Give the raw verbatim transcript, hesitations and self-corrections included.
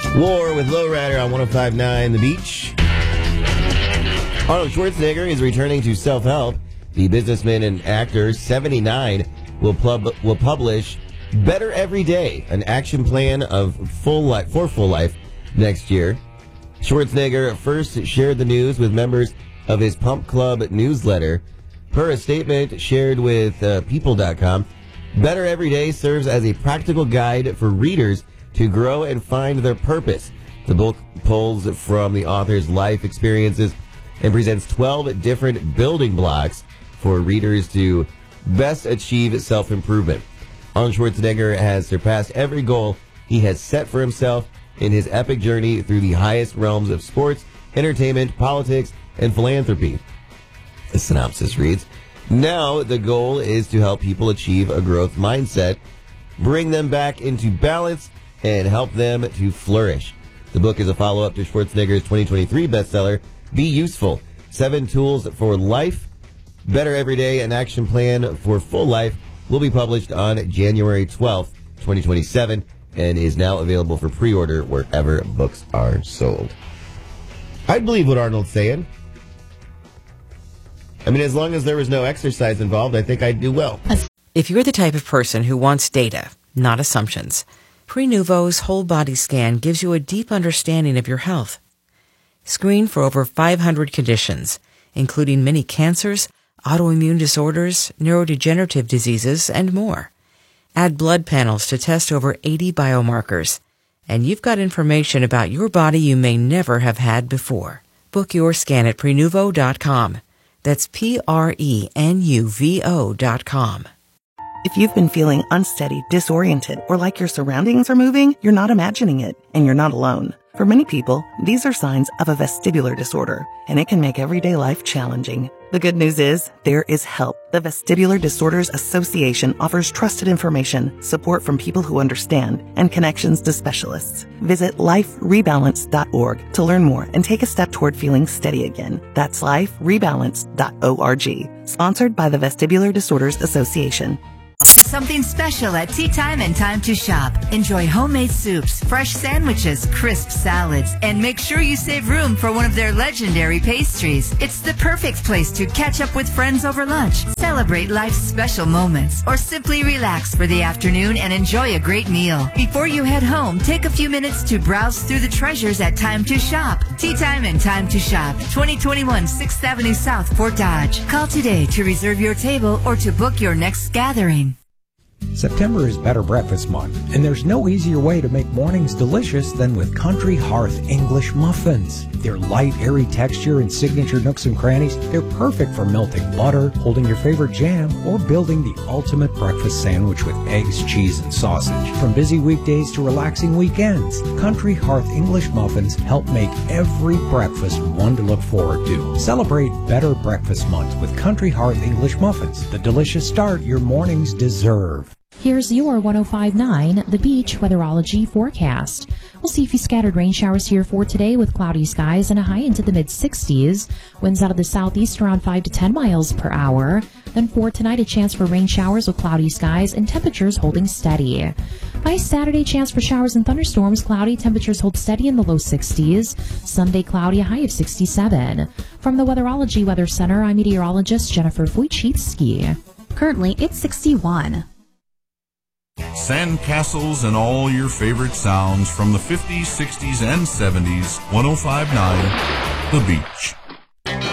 War with Lowrider on one oh five point nine The Beach. Arnold Schwarzenegger is returning to self-help. The businessman and actor, seventy-nine, will, pub- will publish Better Every Day, an action plan of full life for full life next year. Schwarzenegger first shared the news with members of his Pump Club newsletter. Per a statement shared with uh, People dot com, Better Every Day serves as a practical guide for readers to grow and find their purpose. The book pulls from the author's life experiences and presents twelve different building blocks for readers to best achieve self-improvement. Arnold Schwarzenegger has surpassed every goal he has set for himself in his epic journey through the highest realms of sports, entertainment, politics, and philanthropy. The synopsis reads, now the goal is to help people achieve a growth mindset, bring them back into balance, and help them to flourish. The book is a follow-up to Schwarzenegger's twenty twenty-three bestseller, Be Useful, Seven Tools for Life. Better Every Day, an action plan for full life, will be published on January twelfth, twenty twenty-seven, and is now available for pre-order wherever books are sold. I believe what Arnold's saying. I mean, as long as there was no exercise involved, I think I'd do well. If you're the type of person who wants data, not assumptions, Prenuvo's whole body scan gives you a deep understanding of your health. Screen for over five hundred conditions, including many cancers, autoimmune disorders, neurodegenerative diseases, and more. Add blood panels to test over eighty biomarkers, and you've got information about your body you may never have had before. Book your scan at Prenuvo dot com. That's P R E N U V O dot com. If you've been feeling unsteady, disoriented, or like your surroundings are moving, you're not imagining it, and you're not alone. For many people, these are signs of a vestibular disorder, and it can make everyday life challenging. The good news is, there is help. The Vestibular Disorders Association offers trusted information, support from people who understand, and connections to specialists. Visit life rebalance dot org to learn more and take a step toward feeling steady again. That's life rebalance dot org. Sponsored by the Vestibular Disorders Association. Something special at Tea Time and Time to Shop. Enjoy homemade soups, fresh sandwiches, crisp salads, and make sure you save room for one of their legendary pastries. It's the perfect place to catch up with friends over lunch, celebrate life's special moments, or simply relax for the afternoon and enjoy a great meal. Before you head home, take a few minutes to browse through the treasures at Time to Shop. Tea Time and Time to Shop, twenty twenty-one sixth Avenue South, Fort Dodge. Call today to reserve your table or to book your next gathering. September is Better Breakfast Month, and there's no easier way to make mornings delicious than with Country Hearth English Muffins. Their light, airy texture and signature nooks and crannies, they're perfect for melting butter, holding your favorite jam, or building the ultimate breakfast sandwich with eggs, cheese, and sausage. From busy weekdays to relaxing weekends, Country Hearth English Muffins help make every breakfast one to look forward to. Celebrate Better Breakfast Month with Country Hearth English Muffins, the delicious start your mornings deserve. Here's your one oh five point nine The Beach Weatherology forecast. We'll see a few scattered rain showers here for today with cloudy skies and a high into the mid sixties. Winds out of the southeast around five to ten miles per hour. Then for tonight, a chance for rain showers with cloudy skies and temperatures holding steady. By Saturday, chance for showers and thunderstorms, cloudy, temperatures hold steady in the low sixties. Sunday, cloudy, a high of sixty-seven. From the Weatherology Weather Center, I'm meteorologist Jennifer Wojcicki. Currently, it's sixty-one. Sandcastles and all your favorite sounds from the fifties, sixties, and seventies. one oh five point nine The Beach.